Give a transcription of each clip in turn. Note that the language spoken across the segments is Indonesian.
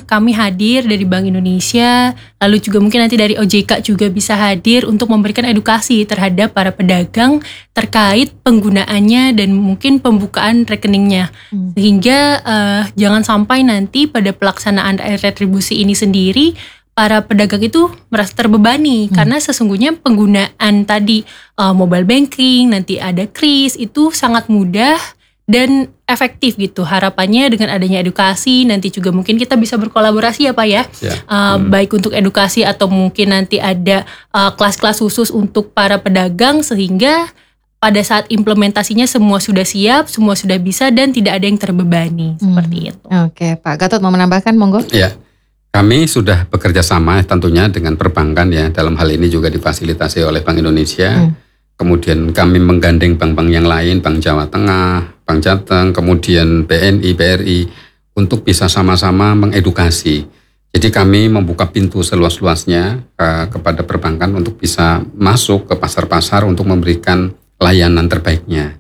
kami hadir dari Bank Indonesia, lalu juga mungkin nanti dari OJK juga bisa hadir untuk memberikan edukasi terhadap para pedagang terkait penggunaannya dan mungkin pembukaan rekeningnya. Sehingga jangan sampai nanti pada pelaksanaan retribusi ini sendiri para pedagang itu merasa terbebani karena sesungguhnya penggunaan tadi mobile banking, nanti ada kris itu sangat mudah dan efektif gitu. Harapannya dengan adanya edukasi nanti juga mungkin kita bisa berkolaborasi ya Pak ya. Baik untuk edukasi atau mungkin nanti ada kelas-kelas khusus untuk para pedagang sehingga pada saat implementasinya semua sudah siap, semua sudah bisa dan tidak ada yang terbebani seperti itu. Oke, Pak Gatot mau menambahkan monggo. Ya, kami sudah bekerja sama tentunya dengan perbankan ya, dalam hal ini juga difasilitasi oleh Bank Indonesia. Kemudian kami menggandeng bank-bank yang lain, Bank Jawa Tengah, Bank Jateng, kemudian BNI, BRI untuk bisa sama-sama mengedukasi. Jadi kami membuka pintu seluas-luasnya kepada perbankan untuk bisa masuk ke pasar-pasar untuk memberikan layanan terbaiknya.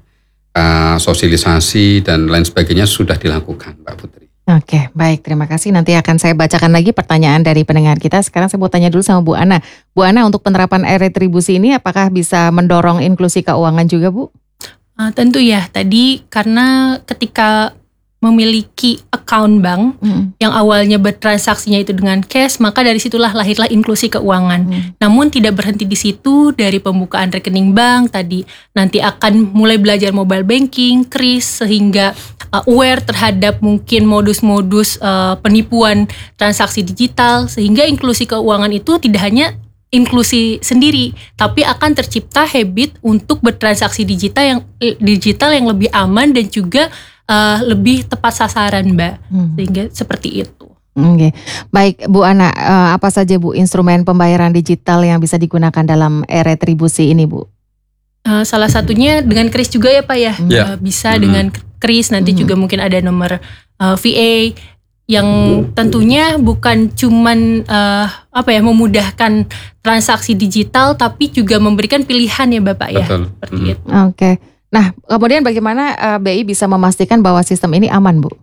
Sosialisasi dan lain sebagainya sudah dilakukan, Mbak Putri. Oke, baik, terima kasih. Nanti akan saya bacakan lagi pertanyaan dari pendengar kita. Sekarang saya mau tanya dulu sama Bu Ana. Bu Ana, untuk penerapan e-retribusi ini apakah bisa mendorong inklusi keuangan juga, Bu? Tentu ya, tadi karena ketika memiliki account bank yang awalnya bertransaksinya itu dengan cash, maka dari situlah lahirlah inklusi keuangan. Namun tidak berhenti di situ, dari pembukaan rekening bank tadi nanti akan mulai belajar mobile banking, kris, sehingga aware terhadap mungkin modus-modus penipuan transaksi digital, sehingga inklusi keuangan itu tidak hanya inklusi sendiri, tapi akan tercipta habit untuk bertransaksi digital yang lebih aman dan juga lebih tepat sasaran, Mbak. Sehingga seperti itu. Oke, baik Bu Ana, apa saja Bu instrumen pembayaran digital yang bisa digunakan dalam e-retribusi ini, Bu? Salah satunya dengan kris juga ya Pak ya. Bisa dengan kris, nanti juga mungkin ada nomor VA yang tentunya bukan cuman memudahkan transaksi digital, tapi juga memberikan pilihan ya Bapak ya. Betul. Seperti itu. Oke. Nah, kemudian bagaimana BI bisa memastikan bahwa sistem ini aman, Bu?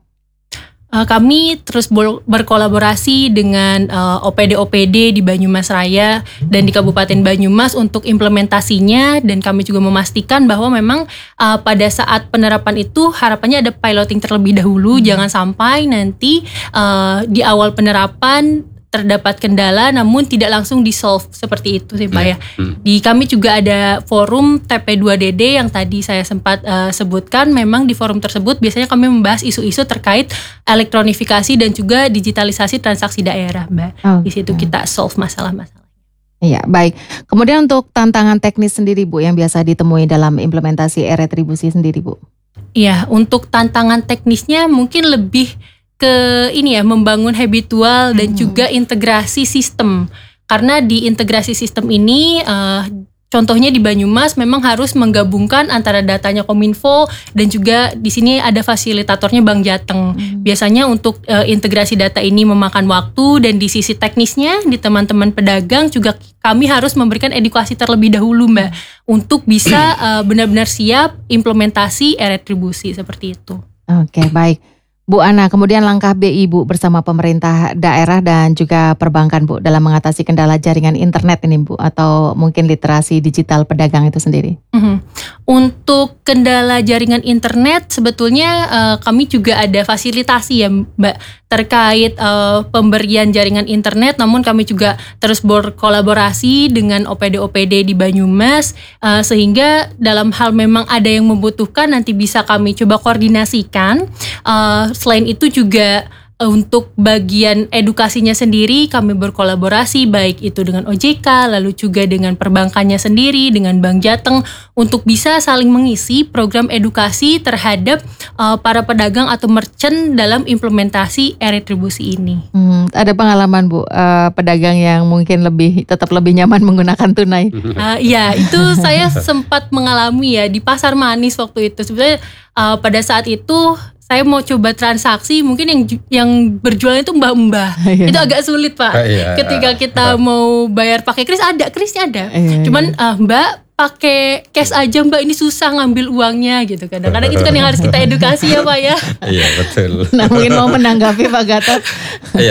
Kami terus berkolaborasi dengan OPD-OPD di Banyumas Raya dan di Kabupaten Banyumas untuk implementasinya, dan kami juga memastikan bahwa memang pada saat penerapan itu harapannya ada piloting terlebih dahulu, jangan sampai nanti di awal penerapan terdapat kendala namun tidak langsung di-solve seperti itu sih Pak ya. Di kami juga ada forum TP2DD yang tadi saya sempat sebutkan. Memang di forum tersebut biasanya kami membahas isu-isu terkait elektronifikasi dan juga digitalisasi transaksi daerah, Mbak. Di situ kita solve masalah-masalah. Iya, baik. Kemudian untuk tantangan teknis sendiri Bu yang biasa ditemui dalam implementasi e-retribusi sendiri, Bu? Iya, untuk tantangan teknisnya mungkin lebih ke ini ya, membangun habitual dan juga integrasi sistem. Karena di integrasi sistem ini contohnya di Banyumas memang harus menggabungkan antara datanya Kominfo dan juga di sini ada fasilitatornya Bank Jateng. Biasanya untuk integrasi data ini memakan waktu, dan di sisi teknisnya di teman-teman pedagang juga kami harus memberikan edukasi terlebih dahulu, Mbak, untuk bisa benar-benar siap implementasi e-retribusi seperti itu. Oke, baik. Bu Ana, kemudian langkah BI Bu bersama pemerintah daerah dan juga perbankan Bu dalam mengatasi kendala jaringan internet ini Bu, atau mungkin literasi digital pedagang itu sendiri. Untuk kendala jaringan internet sebetulnya kami juga ada fasilitasi ya Mbak terkait pemberian jaringan internet, namun kami juga terus berkolaborasi dengan OPD-OPD di Banyumas sehingga dalam hal memang ada yang membutuhkan nanti bisa kami coba koordinasikan. Selain itu juga untuk bagian edukasinya sendiri kami berkolaborasi baik itu dengan OJK lalu juga dengan perbankannya sendiri, dengan Bank Jateng untuk bisa saling mengisi program edukasi terhadap para pedagang atau merchant dalam implementasi e-retribusi ini. Ada pengalaman Bu pedagang yang mungkin tetap lebih nyaman menggunakan tunai? Ya itu saya sempat mengalami ya di Pasar Manis waktu itu. Sebenarnya pada saat itu saya mau coba transaksi, mungkin yang berjualan itu mbak-mbak. Itu agak sulit Pak. Ketika kita mau bayar pakai krisnya ada. Cuman Mbak pakai cash aja Mbak, ini susah ngambil uangnya gitu. Kadang-kadang itu kan yang harus kita edukasi ya Pak ya. Iya betul. Nah mungkin mau menanggapi Pak Gatot.